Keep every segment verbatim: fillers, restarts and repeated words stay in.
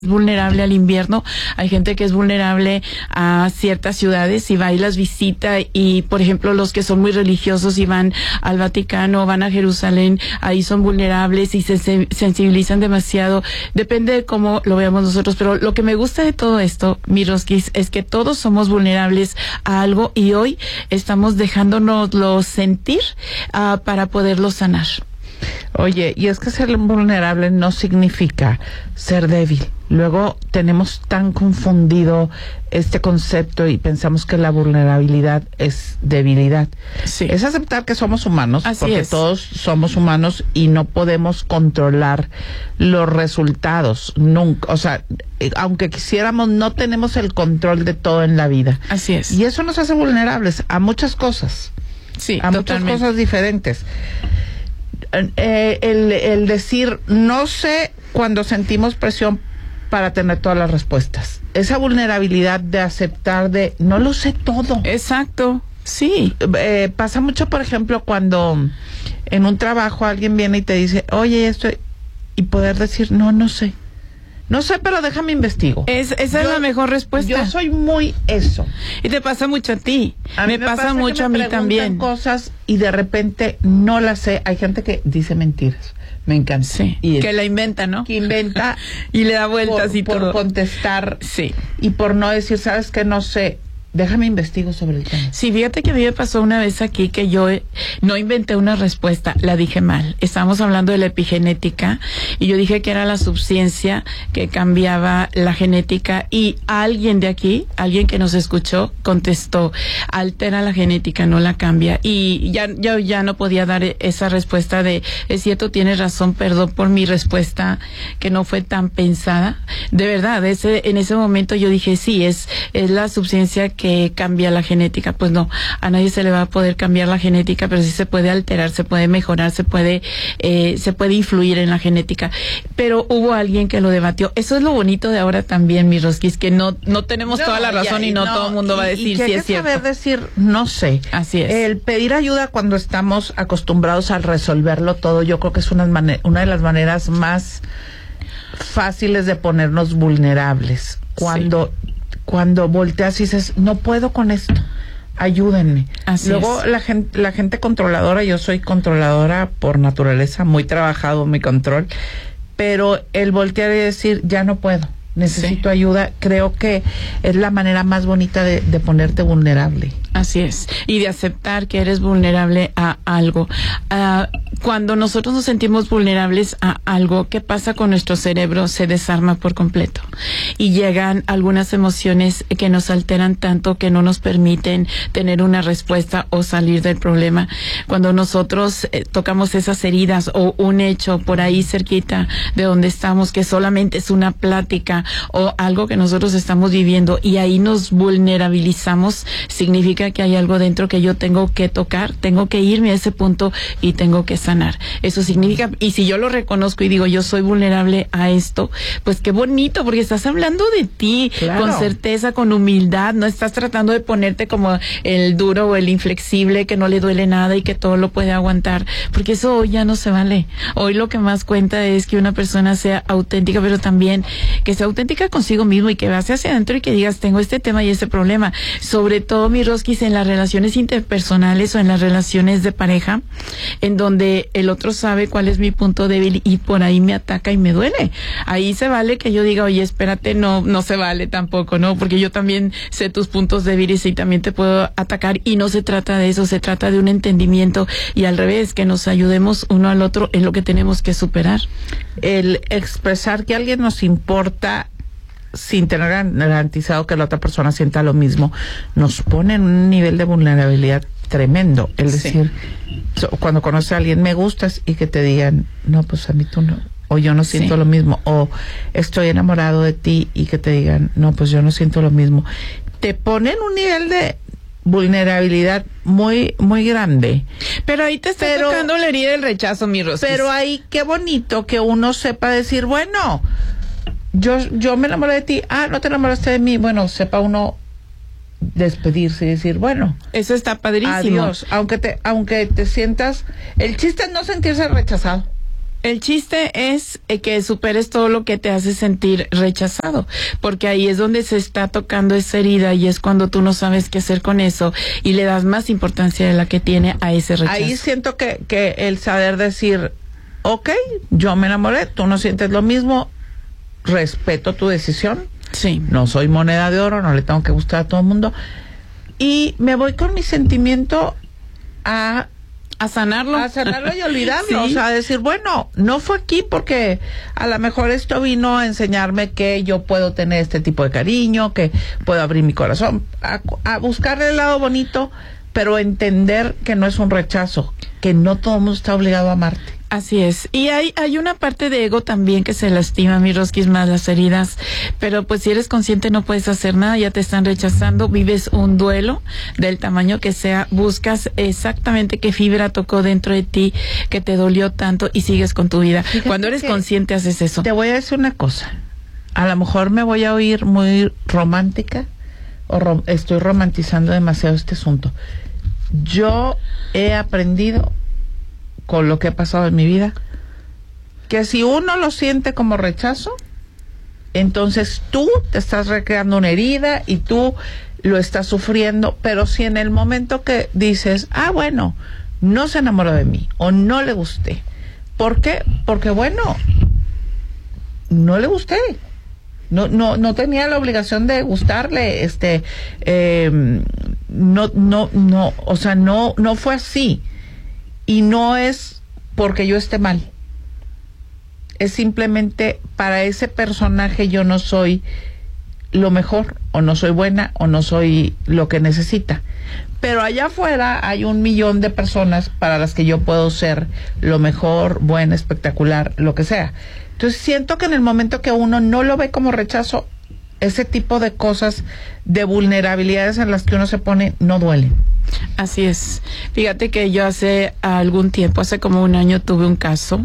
vulnerable al invierno, hay gente que es vulnerable a ciertas ciudades y va y las visita, y por ejemplo los que son muy religiosos y van al Vaticano, van a Jerusalén, ahí son vulnerables y se sensibilizan demasiado, depende de cómo lo veamos nosotros, pero lo que me gusta de todo esto, mi Roskis, es que todos somos vulnerables a algo y hoy estamos dejándonoslo sentir uh, para poderlo sanar. Oye, y es que ser vulnerable no significa ser débil. Luego tenemos tan confundido este concepto y pensamos que la vulnerabilidad es debilidad. Sí. Es aceptar que somos humanos, Así porque es. todos somos humanos y no podemos controlar los resultados nunca. O sea, aunque quisiéramos, no tenemos el control de todo en la vida. Así es. Y eso nos hace vulnerables a muchas cosas. Sí, a totalmente. muchas cosas diferentes. Eh, el, el decir no sé cuando sentimos presión para tener todas las respuestas, esa vulnerabilidad de aceptar de no lo sé todo. Exacto, sí. Eh, pasa mucho, por ejemplo, cuando en un trabajo alguien viene y te dice, oye, esto, y poder decir, no, no sé. No sé, pero déjame investigo. Es, esa yo, es la mejor respuesta. Yo soy muy eso. Y te pasa mucho a ti. A me, me pasa, pasa mucho me a mí también. Cosas y de repente no las sé. Hay gente que dice mentiras. Me encanta. Sí. Y que la inventa, ¿no? Que inventa y le da vueltas por, y por todo. Por contestar. Sí. Y por no decir, ¿sabes qué? No sé. Déjame investigo sobre el tema. Sí, fíjate que a mí me pasó una vez aquí que yo no inventé una respuesta, la dije mal. Estábamos hablando de la epigenética y yo dije que era la subciencia que cambiaba la genética y alguien de aquí, alguien que nos escuchó, contestó, altera la genética, no la cambia. Y ya, ya, ya no podía dar esa respuesta de, es cierto, tienes razón, perdón por mi respuesta que no fue tan pensada. De verdad, ese, en ese momento yo dije, sí, es, es la subciencia que que cambia la genética. Pues no, a nadie se le va a poder cambiar la genética, pero sí se puede alterar, se puede mejorar, se puede eh, se puede influir en la genética. Pero hubo alguien que lo debatió. Eso es lo bonito de ahora también, mi Roskis, que no no tenemos no, toda la razón ya, y, y no, no todo el mundo y, va a decir si es cierto. Hay que saber decir no sé. Así es. El pedir ayuda cuando estamos acostumbrados a resolverlo todo, yo creo que es una, una de las maneras más fáciles de ponernos vulnerables. Cuando sí. Cuando volteas y dices, no puedo con esto, ayúdenme. Así Luego es. la gente, la gente controladora, yo soy controladora por naturaleza, muy trabajado mi control, pero el voltear y decir, ya no puedo, necesito sí. ayuda, creo que es la manera más bonita de, de ponerte vulnerable. Así es, y de aceptar que eres vulnerable a algo. Uh, cuando nosotros nos sentimos vulnerables a algo, ¿qué pasa con nuestro cerebro? Se desarma por completo y llegan algunas emociones que nos alteran tanto que no nos permiten tener una respuesta o salir del problema. Cuando nosotros eh, tocamos esas heridas o un hecho por ahí cerquita de donde estamos que solamente es una plática o algo que nosotros estamos viviendo y ahí nos vulnerabilizamos, significa que hay algo dentro que yo tengo que tocar, tengo que irme a ese punto y tengo que sanar. Eso significa, y si yo lo reconozco y digo, yo soy vulnerable a esto, pues qué bonito, porque estás hablando de ti, claro. Con certeza, con humildad, no estás tratando de ponerte como el duro o el inflexible, que no le duele nada y que todo lo puede aguantar, porque eso hoy ya no se vale. Hoy lo que más cuenta es que una persona sea auténtica, pero también que sea auténtica consigo mismo y que vaya hacia adentro y que digas, tengo este tema y este problema. Sobre todo, mi Roskis, en las relaciones interpersonales o en las relaciones de pareja, en donde el otro sabe cuál es mi punto débil y por ahí me ataca y me duele. Ahí se vale que yo diga, oye, espérate, no, no se vale tampoco, ¿no? Porque yo también sé tus puntos débiles y también te puedo atacar y no se trata de eso, se trata de un entendimiento y al revés, que nos ayudemos uno al otro en lo que tenemos que superar. El expresar que alguien nos importa sin tener garantizado que la otra persona sienta lo mismo, nos pone en un nivel de vulnerabilidad tremendo. El decir, sí. Cuando conoces a alguien, me gustas, y que te digan, no, pues a mí tú no, o yo no siento sí. lo mismo, o estoy enamorado de ti, y que te digan, no, pues yo no siento lo mismo. Te pone en un nivel de vulnerabilidad muy muy grande. Pero ahí te está pero, tocando la herida del rechazo, mi Roskis. Pero ahí qué bonito que uno sepa decir, bueno, yo yo me enamoré de ti, ah, no te enamoraste de mí, bueno, sepa uno despedirse y decir, bueno, eso está padrísimo. Adiós, aunque te aunque te sientas, el chiste es no sentirse rechazado. El chiste es eh, que superes todo lo que te hace sentir rechazado, porque ahí es donde se está tocando esa herida y es cuando tú no sabes qué hacer con eso y le das más importancia de la que tiene a ese rechazo. Ahí siento que, que el saber decir, ok, yo me enamoré, tú no sientes lo mismo, respeto tu decisión. Sí. No soy moneda de oro, no le tengo que gustar a todo el mundo. Y me voy con mi sentimiento a... A sanarlo. A sanarlo y olvidarlo. Sí. O sea, decir, bueno, no fue aquí porque a lo mejor esto vino a enseñarme que yo puedo tener este tipo de cariño, que puedo abrir mi corazón, a, a buscarle el lado bonito, pero entender que no es un rechazo, que no todo el mundo está obligado a amarte. Así es. Y hay, hay una parte de ego también que se lastima, mi Rosquis, más las heridas. Pero pues si eres consciente no puedes hacer nada, ya te están rechazando, vives un duelo del tamaño que sea, buscas exactamente qué fibra tocó dentro de ti, que te dolió tanto y sigues con tu vida. Fíjate, cuando eres consciente haces eso. Te voy a decir una cosa. A lo mejor me voy a oír muy romántica o rom- estoy romantizando demasiado este asunto. Yo he aprendido con lo que ha pasado en mi vida, que si uno lo siente como rechazo, entonces tú te estás recreando una herida y tú lo estás sufriendo, pero si en el momento que dices, ah, bueno, no se enamoró de mí o no le gusté, ¿por qué? Porque bueno, no le gusté. No, no, no tenía la obligación de gustarle, este, eh, no, no, no, o sea, no, no fue así. Y no es porque yo esté mal. Es simplemente para ese personaje yo no soy lo mejor, o no soy buena, o no soy lo que necesita. Pero allá afuera hay un millón de personas para las que yo puedo ser lo mejor, buena, espectacular, lo que sea. Entonces siento que en el momento que uno no lo ve como rechazo, ese tipo de cosas, de vulnerabilidades en las que uno se pone, no duelen. Así es. Fíjate que yo hace algún tiempo, hace como un año, tuve un caso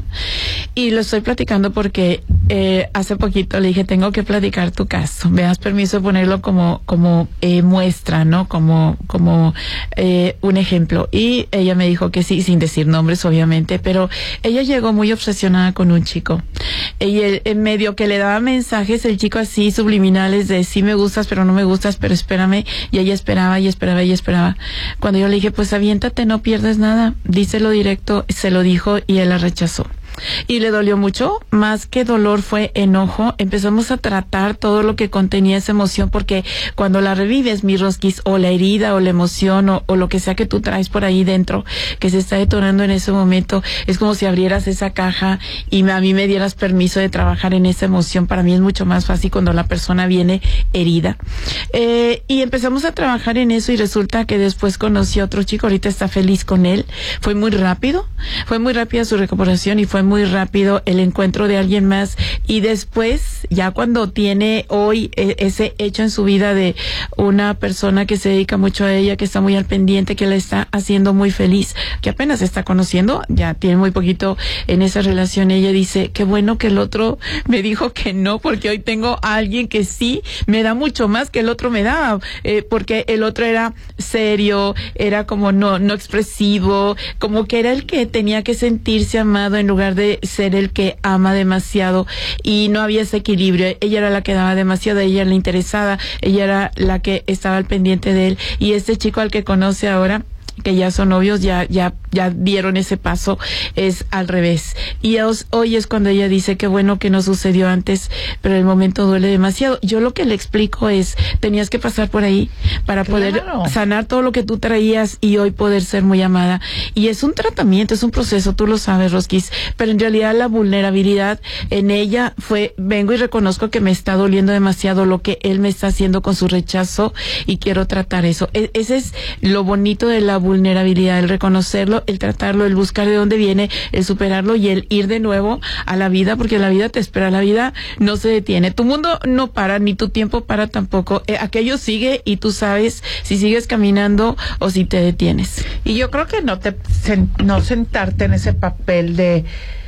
y lo estoy platicando porque eh, hace poquito le dije, tengo que platicar tu caso. ¿Me das permiso de ponerlo como como eh, muestra, ¿no? Como como eh, un ejemplo. Y ella me dijo que sí, sin decir nombres, obviamente, pero ella llegó muy obsesionada con un chico. Y el, en medio que le daba mensajes, el chico así subliminales de sí me gustas, pero no me gustas, pero espérame. Y ella esperaba y esperaba y esperaba. Cuando yo le dije, pues aviéntate, no pierdes nada, díselo directo, se lo dijo y él la rechazó. Y le dolió mucho, más que dolor fue enojo. Empezamos a tratar todo lo que contenía esa emoción, porque cuando la revives, mi Rosquis, o la herida, o la emoción, o, o lo que sea que tú traes por ahí dentro, que se está detonando en ese momento, es como si abrieras esa caja y a mí me dieras permiso de trabajar en esa emoción. Para mí es mucho más fácil cuando la persona viene herida. Eh, y empezamos a trabajar en eso y resulta que después conocí a otro chico, ahorita está feliz con él. Fue muy rápido, fue muy rápida su recuperación y fue muy rápido el encuentro de alguien más. Y después, ya cuando tiene hoy eh, ese hecho en su vida de una persona que se dedica mucho a ella, que está muy al pendiente, que la está haciendo muy feliz, que apenas se está conociendo, ya tiene muy poquito en esa relación, ella dice, qué bueno que el otro me dijo que no, porque hoy tengo a alguien que sí me da mucho más que el otro me daba, eh, porque el otro era serio, era como no, no expresivo, como que era el que tenía que sentirse amado en lugar de ser el que ama demasiado, y no había ese equilibrio. Ella era la que daba demasiado, ella era la interesada, ella era la que estaba al pendiente de él, y este chico al que conoce ahora, que ya son novios, ya ya ya dieron ese paso, es al revés. Y os, hoy es cuando ella dice que bueno que no sucedió antes, pero el momento duele demasiado. Yo lo que le explico es, tenías que pasar por ahí para poder Claro. sanar todo lo que tú traías y hoy poder ser muy amada. Y es un tratamiento, es un proceso, tú lo sabes, Rosquis, pero en realidad la vulnerabilidad en ella fue, vengo y reconozco que me está doliendo demasiado lo que él me está haciendo con su rechazo y quiero tratar eso. E- ese es lo bonito de la vulnerabilidad, el reconocerlo, el tratarlo, el buscar de dónde viene, el superarlo y el ir de nuevo a la vida, porque la vida te espera, la vida no se detiene, tu mundo no para, ni tu tiempo para tampoco, eh, aquello sigue y tú sabes si sigues caminando o si te detienes. Y yo creo que no te sen- no sentarte en ese papel de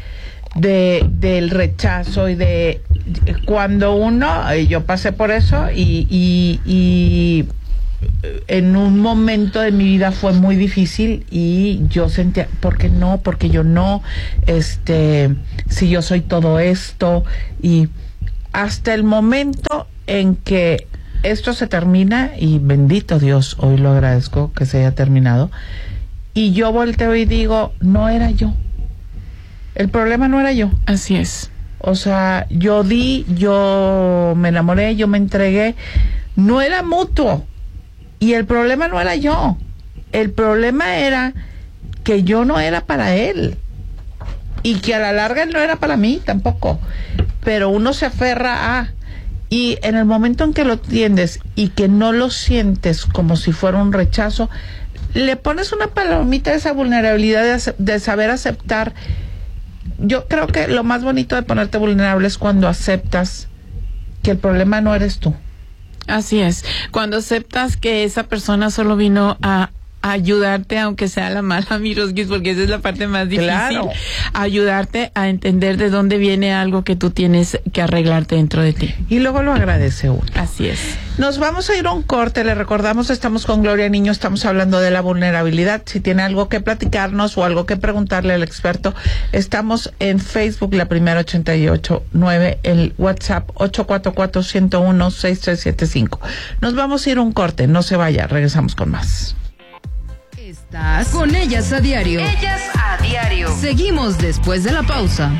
de del rechazo y de cuando uno, yo pasé por eso y y, y en un momento de mi vida fue muy difícil y yo sentía, ¿por qué no? Porque yo no, este, si yo soy todo esto, y hasta el momento en que esto se termina, y bendito Dios, hoy lo agradezco que se haya terminado, y yo volteo y digo, no era yo, el problema no era yo. Así es. O sea, yo di, yo me enamoré, yo me entregué, no era mutuo. Y el problema no era yo, el problema era que yo no era para él y que a la larga él no era para mí tampoco, pero uno se aferra a, y en el momento en que lo entiendes y que no lo sientes como si fuera un rechazo, le pones una palomita a esa vulnerabilidad de, de saber aceptar. Yo creo que lo más bonito de ponerte vulnerable es cuando aceptas que el problema no eres tú. Así es, cuando aceptas que esa persona solo vino a, a ayudarte, aunque sea la mala, Miroskis, porque esa es la parte más difícil, claro. Ayudarte a entender de dónde viene algo que tú tienes que arreglarte dentro de ti. Y luego lo agradece uno. Así es. Nos vamos a ir a un corte, le recordamos, estamos con Gloria Niño, estamos hablando de la vulnerabilidad. Si tiene algo que platicarnos o algo que preguntarle al experto, estamos en Facebook, La Primera ochenta y ocho nueve, el WhatsApp ocho cuatro cuatro, uno cero uno, seis tres siete cinco. Nos vamos a ir a un corte, no se vaya, regresamos con más. Estás con Ellas a Diario. Ellas a Diario. Seguimos después de la pausa.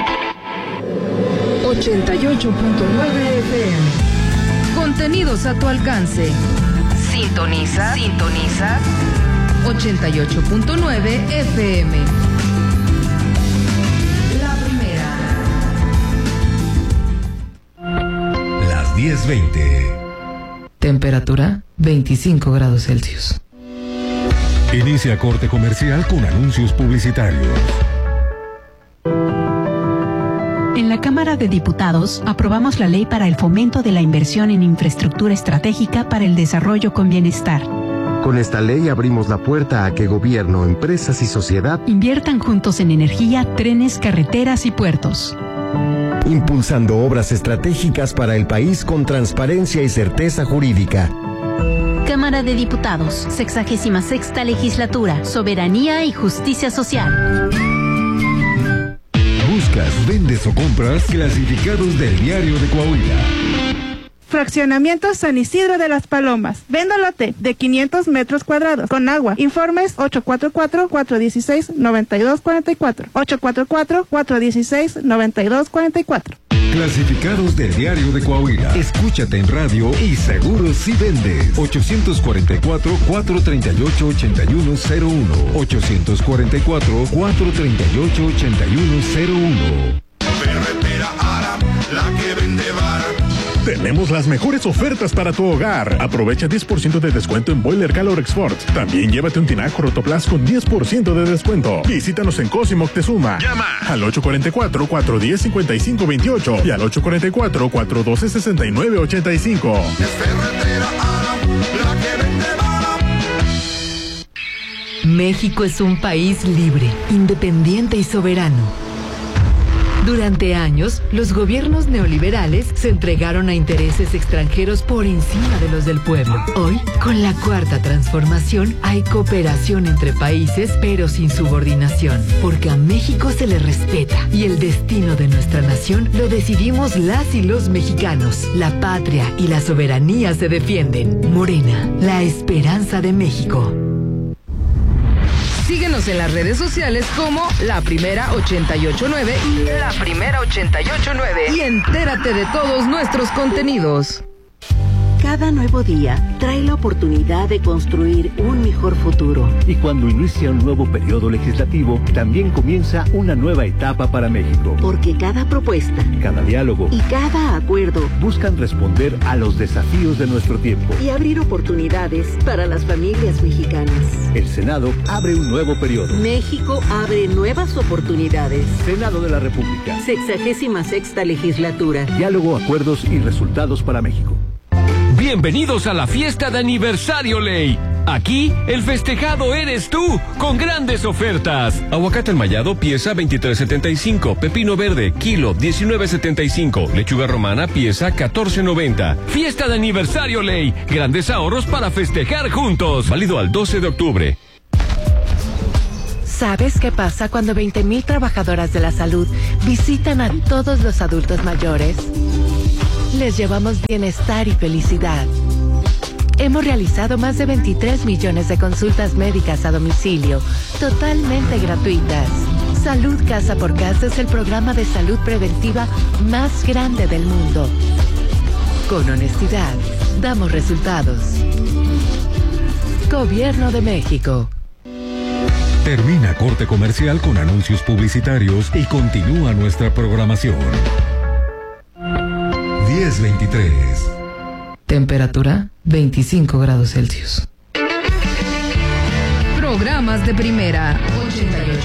ochenta y ocho punto nueve F M. Contenidos a tu alcance. Sintoniza. Sintoniza. ochenta y ocho punto nueve F M. La primera. Las diez veinte. Temperatura veinticinco grados Celsius. Inicia corte comercial con anuncios publicitarios. En la Cámara de Diputados aprobamos la ley para el fomento de la inversión en infraestructura estratégica para el desarrollo con bienestar. Con esta ley abrimos la puerta a que gobierno, empresas y sociedad inviertan juntos en energía, trenes, carreteras y puertos. Impulsando obras estratégicas para el país con transparencia y certeza jurídica. Cámara de Diputados, sexagésima sexta legislatura, soberanía y justicia social. Buscas, vendes o compras clasificados del Diario de Coahuila. Fraccionamiento San Isidro de las Palomas. Vendo lote de quinientos metros cuadrados con agua. Informes ocho cuatro cuatro, cuatro uno seis, nueve dos cuatro cuatro. ocho cuatro cuatro, cuatro uno seis, nueve dos cuatro cuatro. Clasificados del Diario de Coahuila. Escúchate en radio y seguro si vendes. ocho cuatro cuatro, cuatro tres ocho, ocho uno cero uno. ocho cuatro cuatro, cuatro tres ocho, ocho uno cero uno. Ferretera Ara, la que vende bar. Tenemos las mejores ofertas para tu hogar. Aprovecha diez por ciento de descuento en Boiler Calor Export. También llévate un tinaco Rotoplas con diez por ciento de descuento. Visítanos en Cosimo Moctezuma. Llama al ocho cuatro cuatro, cuatro uno cero, cinco cinco dos ocho y al ocho cuatro cuatro, cuatro uno dos, seis nueve ocho cinco. Es Ferretera Ara, la que vende bar. México es un país libre, independiente y soberano. Durante años, los gobiernos neoliberales se entregaron a intereses extranjeros por encima de los del pueblo. Hoy, con la cuarta transformación, hay cooperación entre países, pero sin subordinación, porque a México se le respeta y el destino de nuestra nación lo decidimos las y los mexicanos. La patria y la soberanía se defienden. Morena, la esperanza de México. Síguenos en las redes sociales como La Primera ochenta y ocho nueve, La Primera ochenta y ocho nueve y entérate de todos nuestros contenidos. Cada nuevo día trae la oportunidad de construir un mejor futuro. Y cuando inicia un nuevo periodo legislativo, también comienza una nueva etapa para México. Porque cada propuesta, cada diálogo y cada acuerdo buscan responder a los desafíos de nuestro tiempo y abrir oportunidades para las familias mexicanas. El Senado abre un nuevo periodo. México abre nuevas oportunidades. Senado de la República. Sexagésima sexta legislatura. Diálogo, acuerdos y resultados para México. Bienvenidos a la fiesta de aniversario Ley. Aquí, el festejado eres tú, con grandes ofertas. Aguacate enmayado, pieza veintitrés setenta y cinco. Pepino verde, kilo diecinueve setenta y cinco. Lechuga romana, pieza catorce noventa. Fiesta de aniversario Ley. Grandes ahorros para festejar juntos. Válido al doce de octubre. ¿Sabes qué pasa cuando veinte mil trabajadoras de la salud visitan a todos los adultos mayores? Les llevamos bienestar y felicidad. Hemos realizado más de veintitrés millones de consultas médicas a domicilio, totalmente gratuitas. Salud Casa por Casa es el programa de salud preventiva más grande del mundo. Con honestidad, damos resultados. Gobierno de México. Termina corte comercial con anuncios publicitarios y continúa nuestra programación. diez veintitrés. Temperatura veinticinco grados Celsius. Programas de primera ochenta y ocho